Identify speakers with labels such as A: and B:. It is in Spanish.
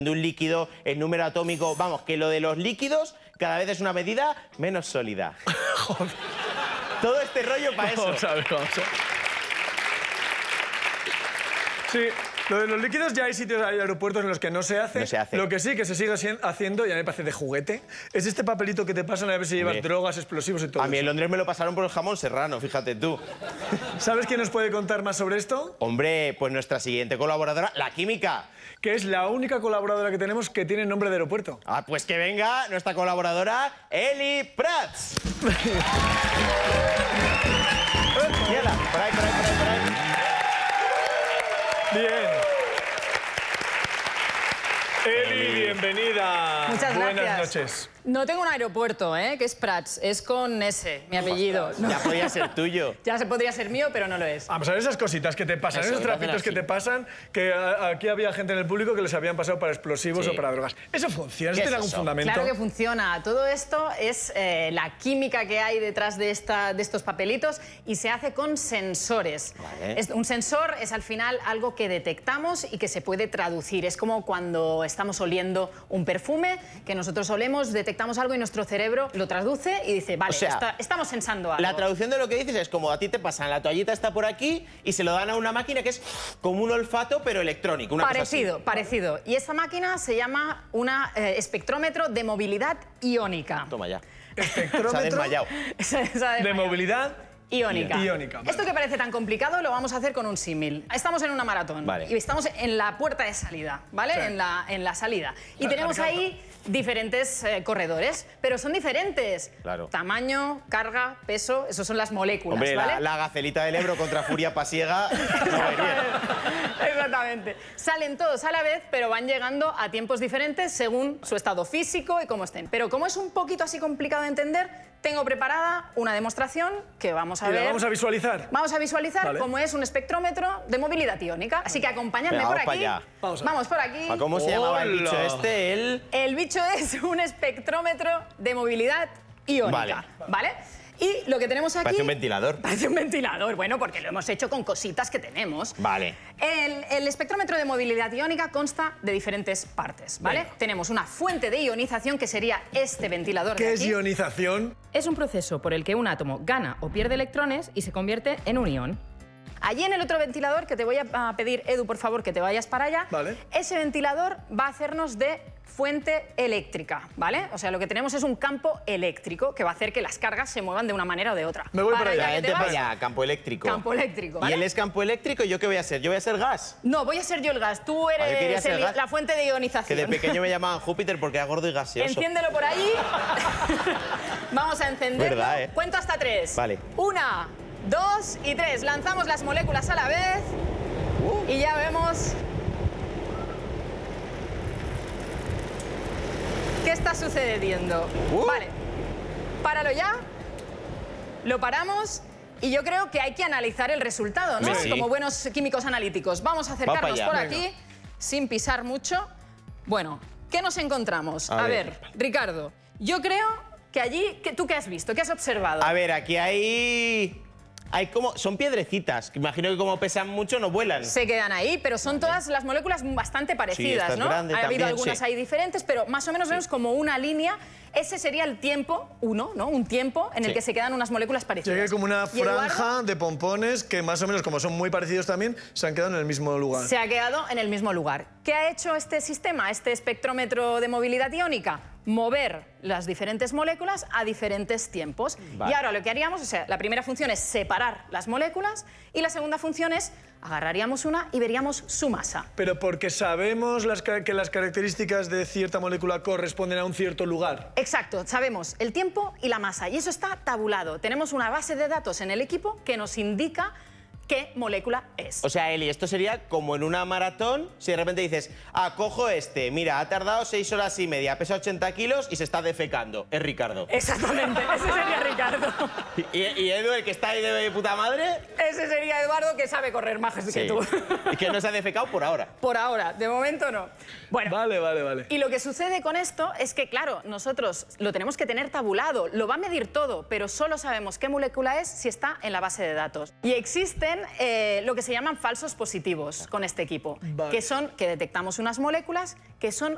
A: de un líquido, el número atómico... Vamos, que lo de los líquidos cada vez es una medida menos sólida.
B: Joder.
A: Todo este rollo para eso.
B: Vamos a ver, vamos a ver. Sí, lo de los líquidos ya hay sitios, hay aeropuertos en los que no se hace.
A: No se hace.
B: Lo que sí que se sigue haciendo, y a mí me parece de juguete, es este papelito que te pasan a ver si llevas drogas, explosivos y todo
A: A mí en
B: eso.
A: Londres me lo pasaron por el jamón serrano, fíjate tú.
B: ¿Sabes quién nos puede contar más sobre esto?
A: Hombre, pues nuestra siguiente colaboradora, la química.
B: Que es la única colaboradora que tenemos que tiene nombre de aeropuerto.
A: Ah, pues que venga nuestra colaboradora, Eli Prats. Mírala, por ahí, por ahí, por ahí, por ahí.
B: Bien. Eli, bienvenida.
C: Muchas
B: Buenas
C: gracias.
B: noches.
C: No tengo un aeropuerto, que es Prats, es con S, mi apellido.
A: Ya podía ser tuyo.
C: Ya se podría ser mío, pero no lo es.
B: Vamos a ver esas cositas que te pasan,
A: Eso,
B: esos trapitos
A: así.
B: que te pasan, que aquí había gente en el público que les habían pasado para explosivos
A: Sí.
B: o para drogas. ¿Eso funciona? ¿Eso
A: ¿Qué
B: tiene
A: es
B: algún
A: eso?
B: fundamento?
C: Claro que funciona. Todo esto es la química que hay detrás de estos papelitos y se hace con sensores.
A: Vale.
C: Un sensor es al final algo que detectamos y que se puede traducir. Es como cuando estamos oliendo un perfume, que nosotros olemos, detectamos algo y nuestro cerebro lo traduce y dice, vale,
A: O sea,
C: estamos sensando algo.
A: La traducción de lo que dices es como a ti te pasan, la toallita está por aquí y se lo dan a una máquina que es como un olfato pero electrónico. Una cosa así.
C: Parecido. Y esta máquina se llama un espectrómetro de movilidad iónica.
A: Toma ya. Se ha
B: Espectrómetro
A: desmayado.
C: Se ha
B: de
C: desmayado.
B: movilidad
C: Iónica.
B: Iónica, vale.
C: Esto que parece tan complicado lo vamos a hacer con un símil. Estamos en una maratón
A: Vale.
C: y estamos en la puerta de salida, ¿vale?
B: Sí.
C: En la salida. Y
B: Claro,
C: tenemos
B: claro.
C: ahí diferentes corredores, pero son diferentes.
A: Claro.
C: Tamaño, carga, peso, eso son las moléculas,
A: Hombre,
C: ¿vale?
A: la gacelita del Ebro contra Furia Pasiega no va a ir bien.
C: Exactamente. Salen todos a la vez, pero van llegando a tiempos diferentes según su estado físico y cómo estén. Pero como es un poquito así complicado de entender, tengo preparada una demostración que vamos a
B: ¿Y la
C: ver.
B: vamos a visualizar?
C: Vamos a visualizar
B: Vale.
C: cómo es un espectrómetro de movilidad iónica. Así que acompañadme
A: Venga,
C: por
A: vamos
C: aquí.
A: para allá.
C: Vamos por aquí.
A: ¿Cómo se llamaba el bicho
B: Hola.
A: este?
C: El bicho es un espectrómetro de movilidad iónica. ¿Vale? Y lo que tenemos aquí...
A: Parece un ventilador.
C: Parece un ventilador, bueno, porque lo hemos hecho con cositas que tenemos.
A: Vale.
C: El espectrómetro de movilidad iónica consta de diferentes partes, ¿vale?
B: Venga.
C: Tenemos una fuente de ionización, que sería este ventilador de
B: ¿Qué es
C: aquí.
B: ionización?
C: Es un proceso por el que un átomo gana o pierde electrones y se convierte en un ión. Allí en el otro ventilador, que te voy a pedir, Edu, por favor, que te vayas para allá,
B: Vale.
C: ese ventilador va a hacernos de fuente eléctrica, ¿vale? O sea, lo que tenemos es un campo eléctrico que va a hacer que las cargas se muevan de una manera o de otra.
B: Me voy para allá.
C: que te
A: Vente para
C: vas.
A: allá, campo eléctrico.
C: Campo eléctrico,
A: ¿Y
C: ¿vale?
A: él es campo eléctrico? ¿Yo qué voy a ser? ¿Yo voy a ser gas?
C: No, voy a ser yo el gas. Tú
A: yo quería
C: eres
A: ser gas.
C: la fuente de
A: Que
C: ionización.
A: de pequeño me llamaban Júpiter porque era gordo y gaseoso.
C: Enciéndelo por ahí. Vamos a encenderlo.
A: Verdad, ¿eh?
C: Cuento hasta 3.
A: Vale.
C: 1, 2 y 3. Lanzamos las moléculas a la vez. Y ya vemos qué está sucediendo. Vale. Páralo ya. Lo paramos. Y yo creo que hay que analizar el resultado, ¿no?
A: Sí.
C: Como buenos químicos analíticos. Vamos a
A: para
C: acercarnos
A: allá.
C: por
B: Venga.
C: aquí, sin pisar mucho. Bueno, ¿qué nos encontramos?
A: A
C: A
A: ver.
C: ver, Ricardo, yo creo que allí... ¿Tú qué has visto? ¿Qué has observado?
A: A ver, aquí hay como... Son piedrecitas, que imagino que como pesan mucho no vuelan.
C: Se quedan ahí, pero son todas las moléculas bastante parecidas,
A: esta es
C: ¿no?
A: grande
C: Ha habido
A: también,
C: algunas
A: sí.
C: ahí diferentes, pero más o menos vemos como una línea. Ese sería el tiempo, ¿no? Un tiempo en el
A: Sí.
C: que se quedan unas moléculas parecidas.
B: Llegué como una
C: Y Eduardo
B: franja de pompones que más o menos, como son muy parecidos también, se han quedado en el mismo lugar.
C: se ha quedado en el mismo lugar. ¿Qué ha hecho este sistema, este espectrómetro de movilidad iónica? Mover las diferentes moléculas a diferentes tiempos.
A: Vale.
C: Y ahora lo que haríamos, o sea, la primera función es separar las moléculas y la segunda función es agarraríamos una y veríamos su masa.
B: Pero porque sabemos que las características de cierta molécula corresponden a un cierto lugar.
C: Exacto, sabemos el tiempo y la masa y eso está tabulado. Tenemos una base de datos en el equipo que nos indica qué molécula es.
A: O sea, Eli, esto sería como en una maratón, si de repente dices, cojo este, mira, ha tardado 6 horas y media, pesa 80 kilos y se está defecando. Es Ricardo.
C: Exactamente, ese sería Ricardo.
A: ¿Y Edu, el que está ahí de puta madre?
C: Ese sería Eduardo, que sabe correr más que
A: Sí.
C: tú.
A: Y que no se ha defecado por ahora.
C: Por ahora, de momento no. Bueno,
B: Vale.
C: y lo que sucede con esto es que, claro, nosotros lo tenemos que tener tabulado, lo va a medir todo, pero solo sabemos qué molécula es si está en la base de datos. Y existen lo que se llaman falsos positivos con este equipo,
B: Vale.
C: que detectamos unas moléculas que son